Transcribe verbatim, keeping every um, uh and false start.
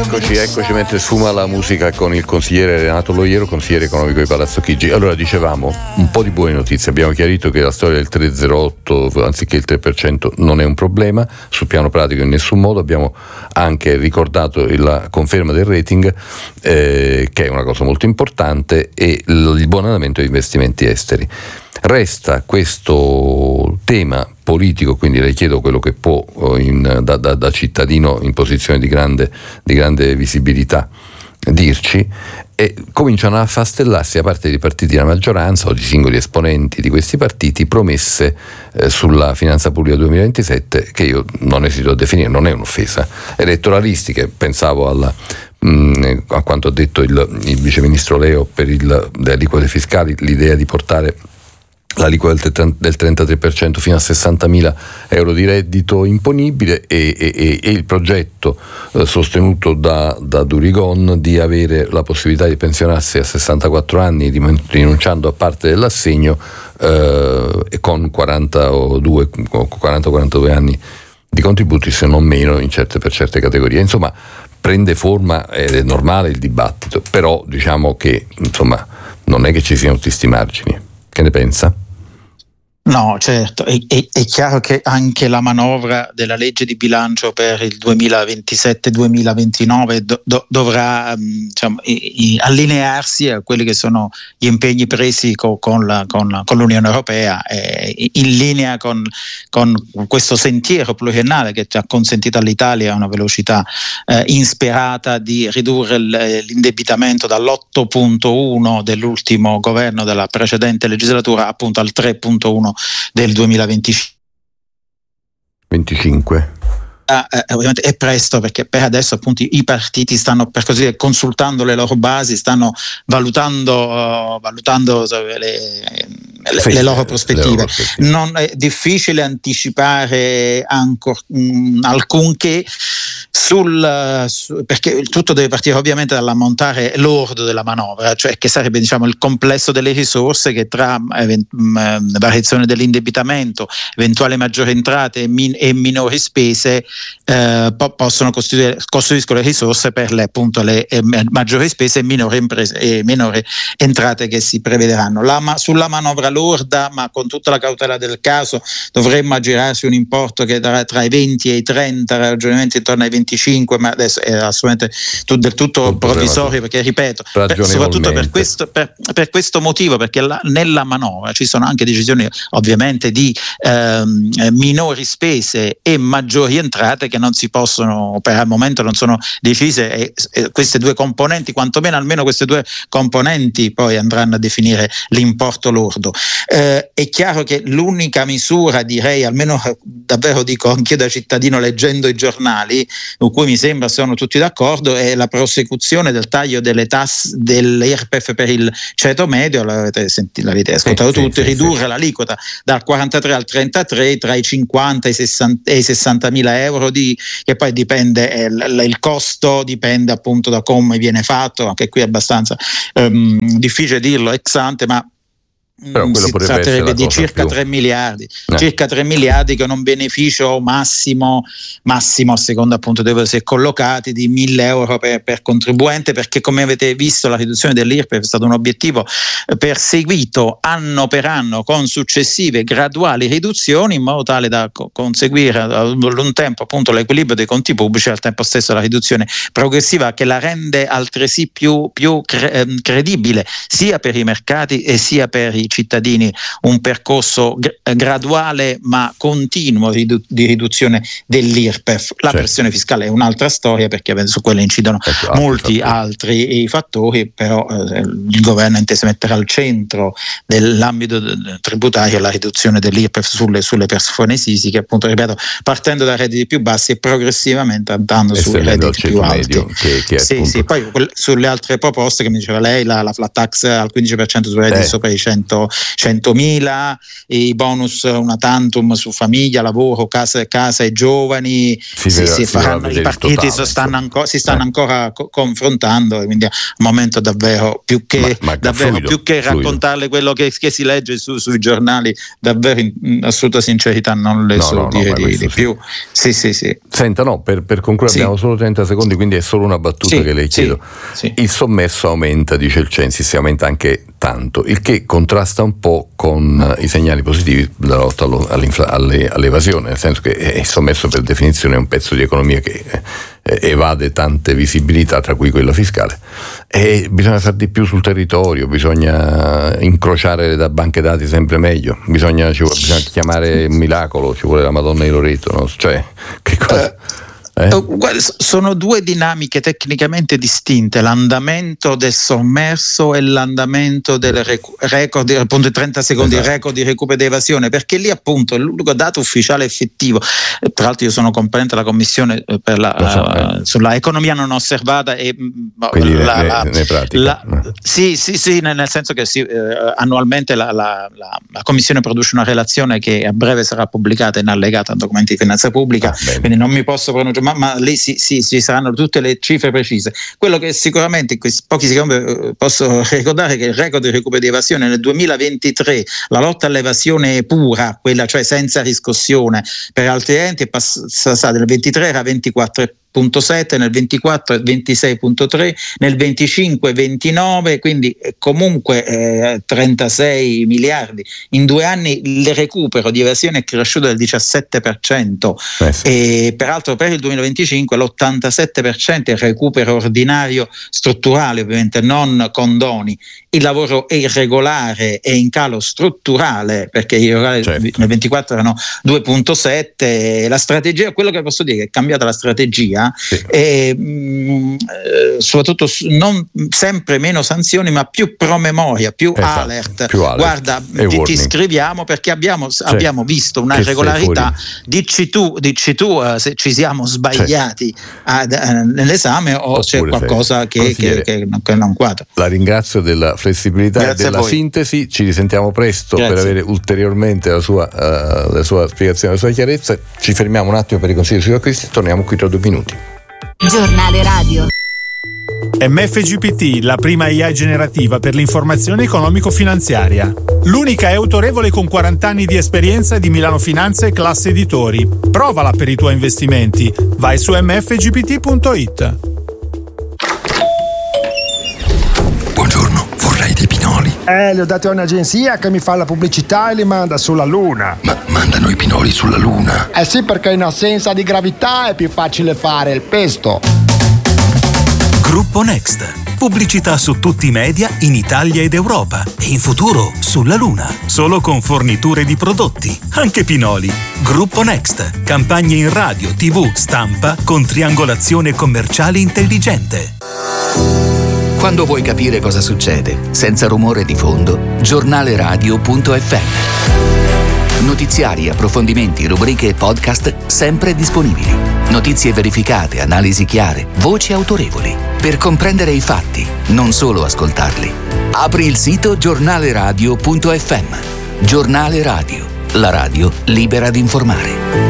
Eccoci, eccoci mentre sfuma la musica con il consigliere Renato Loiero, consigliere economico di Palazzo Chigi. Allora, dicevamo, un po' di buone notizie. Abbiamo chiarito che la storia del tre virgola zero otto anziché il tre per cento non è un problema, sul piano pratico in nessun modo. Abbiamo anche ricordato la conferma del rating, eh, che è una cosa molto importante, e il buon andamento degli investimenti esteri. Resta questo tema politico, quindi le chiedo quello che può in, da, da, da cittadino in posizione di grande, di grande visibilità dirci, e cominciano a affastellarsi da parte dei partiti della maggioranza o di singoli esponenti di questi partiti promesse eh, sulla finanza pubblica duemilaventisette che io non esito a definire, non è un'offesa, elettoralistiche. Pensavo alla mh, a quanto ha detto il, il viceministro Leo per il, le aliquote fiscali, l'idea di portare l'aliquota del trentatré per cento fino a sessantamila euro di reddito imponibile, e, e, e il progetto eh, sostenuto da, da Durigon di avere la possibilità di pensionarsi a sessantaquattro anni rinunciando a parte dell'assegno eh, con quarantadue quaranta quarantadue anni di contributi, se non meno in certe, per certe categorie. Insomma, prende forma ed è normale il dibattito, però diciamo che insomma non è che ci siano tutti sti margini. Che ne pensa? No, certo, è, è, è chiaro che anche la manovra della legge di bilancio per il duemilaventisette duemilaventinove do, do, dovrà diciamo, i, i, allinearsi a quelli che sono gli impegni presi co, con, la, con, con l'Unione Europea, eh, in linea con, con questo sentiero pluriennale che ci ha consentito all'Italia una velocità eh, insperata di ridurre l'indebitamento dall'otto virgola uno dell'ultimo governo della precedente legislatura appunto al tre virgola uno del duemilaventicinque. venticinque. Ah, eh, ovviamente è presto, perché per adesso appunto i, i partiti stanno, per così dire, consultando le loro basi, stanno valutando, uh, valutando le, le, sì, le loro prospettive. Le loro prospettive. Non è difficile anticipare ancora mh, alcunché sul, su, perché tutto deve partire ovviamente dall'ammontare lordo della manovra, cioè che sarebbe diciamo il complesso delle risorse che tra event, mh, variazione dell'indebitamento, eventuali maggiori entrate e, min, e minori spese Eh, po- possono costituire costruiscono le risorse per le, appunto, le eh, maggiori spese e minori, imprese, e minori entrate che si prevederanno. La, ma, sulla manovra lorda, ma con tutta la cautela del caso, dovremmo aggirarsi un importo che darà tra i venti e i trenta, ragionamenti intorno ai venticinque, ma adesso è assolutamente tu, del tutto, tutto provvisorio, perché ripeto, per, soprattutto per questo, per, per questo motivo, perché la, nella manovra ci sono anche decisioni ovviamente di ehm, minori spese e maggiori entrate che non si possono, per il momento non sono decise, e, e queste due componenti, quantomeno almeno queste due componenti poi andranno a definire l'importo lordo. Eh, è chiaro che l'unica misura, direi, almeno davvero dico anch'io da cittadino leggendo i giornali, su cui mi sembra sono tutti d'accordo, è la prosecuzione del taglio delle tasse dell'I R P E F per il ceto medio, l'avete, sentito, l'avete ascoltato sì, tutti, sì, ridurre sì. l'aliquota dal quarantatré al trentatré, tra i cinquanta e i sessantamila euro di, che poi dipende, eh, l- il costo dipende appunto da come viene fatto, anche qui è abbastanza ehm, difficile dirlo ex ante, ma Però si tratterebbe di circa più. tre miliardi, eh. circa tre miliardi che hanno un beneficio massimo, massimo a seconda appunto dove si è collocati, di mille euro per, per contribuente, perché come avete visto la riduzione dell'I R P E F è stato un obiettivo perseguito anno per anno con successive graduali riduzioni, in modo tale da co- conseguire ad un tempo appunto l'equilibrio dei conti pubblici e al tempo stesso la riduzione progressiva, che la rende altresì più, più cre- credibile sia per i mercati e sia per i cittadini, un percorso g- graduale ma continuo ridu- di riduzione dell'I R P E F. La certo. pressione fiscale è un'altra storia, perché su quella incidono ecco, molti altri fattori, altri fattori però eh, il governo ha inteso mettere al centro dell'ambito d- tributario la riduzione dell'I R P E F sulle, sulle persone fisiche, appunto ripeto, partendo dai redditi più bassi e progressivamente andando sui redditi più alti. Che, che sì, appunto... sì, poi quelle, sulle altre proposte che mi diceva lei, la, la flat tax al quindici per cento sui redditi eh. sopra i cento centomila, i bonus una tantum su famiglia, lavoro, casa, casa e giovani, si, si, si faranno, i partiti totale, stanno anco, si stanno eh. ancora co- confrontando, quindi è un momento davvero più che, ma, ma davvero, fluido, più che raccontarle quello che, che si legge su, sui giornali, davvero in, in assoluta sincerità non le no, so no, dire no, di, di sì. più. Sì, sì, sì. Senta, no, per, per concludere sì. abbiamo solo trenta secondi, quindi è solo una battuta sì, che le chiedo. Sì, sì. Il sommerso aumenta, dice il Censis, si aumenta anche tanto, il che contrasta un po' con i segnali positivi della lotta alle, all'evasione, nel senso che il sommerso per definizione è un pezzo di economia che evade tante visibilità, tra cui quella fiscale, e bisogna fare di più sul territorio, bisogna incrociare da banche dati sempre meglio, bisogna, ci vuole, bisogna chiamare un miracolo, ci vuole la Madonna di Loreto, no? Cioè, che cosa... Eh? Sono due dinamiche tecnicamente distinte, l'andamento del sommerso e l'andamento del recu- record, appunto trenta secondi, esatto. il record di recupero di evasione, perché lì appunto l'unico dato ufficiale effettivo, tra l'altro io sono componente della commissione per la, so, eh. sulla economia non osservata e quindi la, ne, la, ne pratica la, sì, sì, sì, nel senso che sì, eh, annualmente la, la, la, la commissione produce una relazione che a breve sarà pubblicata in allegata a documenti di finanza pubblica, ah, quindi non mi posso pronunciare, ma, ma lì ci si, si saranno tutte le cifre precise. Quello che sicuramente in questi pochi secondi posso ricordare è che il record di recupero di evasione nel duemilaventitré, la lotta all'evasione pura, quella cioè senza riscossione per altri enti, è passata nel ventitré era ventiquattro virgola sette, nel ventiquattro ventisei virgola tre, nel venticinque ventinove, quindi comunque eh, trentasei miliardi. In due anni il recupero di evasione è cresciuto del diciassette per cento eh sì. E peraltro per il duemilaventicinque l'ottantasette per cento è il recupero ordinario strutturale, ovviamente non condoni. Il lavoro è irregolare è in calo strutturale, perché irregolare certo. nel ventiquattro erano due virgola sette. La strategia, quello che posso dire è che è cambiata la strategia, sì. e mh, soprattutto non sempre meno sanzioni, ma più promemoria, più, esatto, alert. più alert. Guarda, ti, ti scriviamo perché abbiamo, sì. abbiamo visto una irregolarità. Dici tu, dici tu uh, se ci siamo sbagliati ad, uh, nell'esame o Oppure c'è qualcosa che, che, che, che non quadra. La ringrazio della flessibilità Grazie e della sintesi, ci risentiamo presto Grazie. per avere ulteriormente la sua, uh, la sua spiegazione, la sua chiarezza. Ci fermiamo un attimo per i consigli sugli acquisti e torniamo qui tra due minuti. Giornale Radio. M F G P T, la prima I A generativa per l'informazione economico-finanziaria. L'unica è autorevole con quaranta anni di esperienza di Milano Finanza e Classe Editori. Provala per i tuoi investimenti. Vai su m f g p t punto i t. Buongiorno, vorrei dei pinoli. Eh, li ho dati a un'agenzia che mi fa la pubblicità e li manda sulla Luna. Ma mandano i pinoli sulla Luna? Eh sì, perché in assenza di gravità è più facile fare il pesto. Gruppo Next. Pubblicità su tutti i media in Italia ed Europa e in futuro sulla Luna. Solo con forniture di prodotti, anche pinoli. Gruppo Next. Campagne in radio, tivù, stampa con triangolazione commerciale intelligente. Quando vuoi capire cosa succede, senza rumore di fondo, giornale radio punto effe emme. Notiziari, approfondimenti, rubriche e podcast sempre disponibili. Notizie verificate, analisi chiare, voci autorevoli. Per comprendere i fatti, non solo ascoltarli. Apri il sito giornale radio punto effe emme. Giornale Radio, la radio libera di informare.